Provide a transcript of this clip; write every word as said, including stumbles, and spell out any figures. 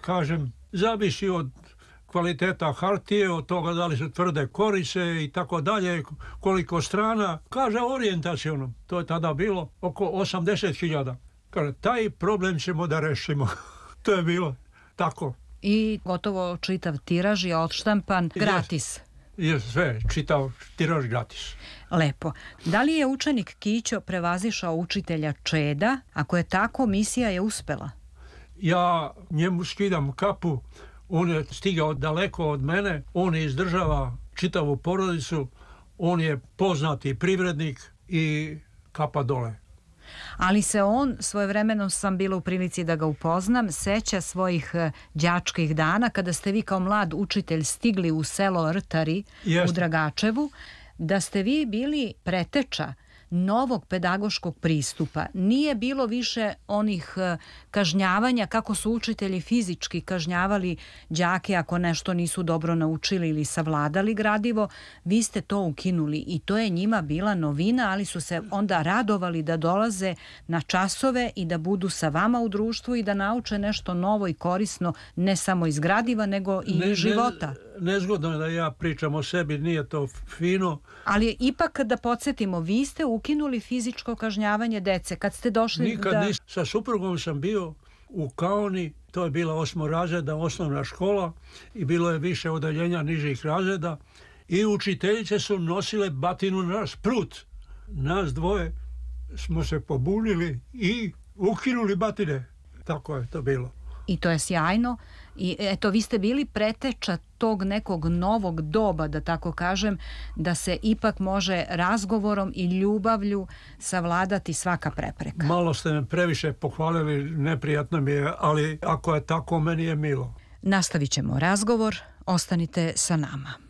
kažem, zavisi od kvaliteta hartije, od toga da li su tvrde korice i tako dalje, koliko strana. Kaže orijentaciono, to je tada bilo oko osamdeset hiljada. Kaže, taj problem ćemo da rešimo. To je bilo tako. I gotovo čitav tiraž je odštampan gratis. Je sve, čitav tiraž gratis. Lepo. Da li je učenik Kićo prevazišao učitelja Čeda? Ako je tako, misija je uspela. Ja njemu skidam kapu, on je stigao daleko od mene, on je izdržava čitavu porodicu, on je poznati privrednik i kapa dole. Ali se on, svojevremeno sam bila u prilici da ga upoznam, seća svojih đačkih dana kada ste vi kao mlad učitelj stigli u selo Rtari Jest. u Dragačevu, da ste vi bili preteča novog pedagoškog pristupa. Nije bilo više onih kažnjavanja kako su učitelji fizički kažnjavali đake ako nešto nisu dobro naučili ili savladali gradivo. Vi ste to ukinuli i to je njima bila novina, ali su se onda radovali da dolaze na časove i da budu sa vama u društvu i da nauče nešto novo i korisno, ne samo iz gradiva, nego i ne, života. Ne, nezgodno je da ja pričam o sebi, nije to fino. Ali ipak da podsjetimo, vi ste ukinuli fizičko kažnjavanje dece kad ste došli. Nikad da... nisam. Sa suprugom sam bio u Kaoni, to je bila osmorazredna osnovna škola i bilo je više odeljenja nižih razreda i učiteljice su nosile batinu na sprut. Nas dvoje smo se pobunili i ukinuli batine. Tako je to bilo. I to je sjajno. I eto, vi ste bili preteča tog nekog novog doba, da tako kažem, da se ipak može razgovorom i ljubavlju savladati svaka prepreka. Malo ste me previše pohvalili, neprijatno mi je, ali ako je tako, meni je milo. Nastavit ćemo razgovor, ostanite sa nama.